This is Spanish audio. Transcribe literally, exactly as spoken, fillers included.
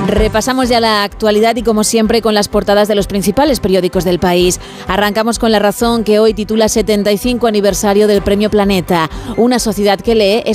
Repasamos ya la actualidad y como siempre con las portadas de los principales periódicos del país. Arrancamos con La Razón, que hoy titula setenta y cinco aniversario del Premio Planeta. Una sociedad que lee es